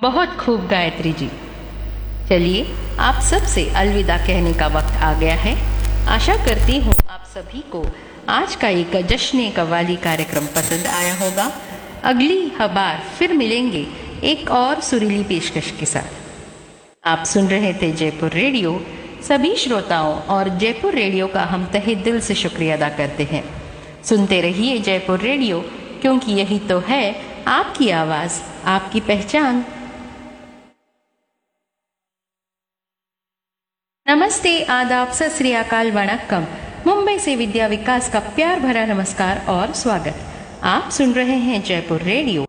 बहुत खूब गायत्री जी। चलिए आप सबसे अलविदा कहने का वक्त आ गया है। आशा करती हूँ आप सभी को आज का एक जश्न कव्वाली कार्यक्रम पसंद आया होगा। अगली बार फिर मिलेंगे एक और सुरीली पेशकश के साथ। आप सुन रहे थे जयपुर रेडियो। सभी श्रोताओं और जयपुर रेडियो का हम तहे दिल से शुक्रिया अदा करते हैं। सुनते रहिए जयपुर रेडियो, क्योंकि यही तो है आपकी आवाज़, आपकी पहचान। नमस्ते, आदाब, सत श्री अकाल, वणक्कम। मुंबई से विद्या विकास का प्यार भरा नमस्कार और स्वागत। आप सुन रहे हैं जयपुर रेडियो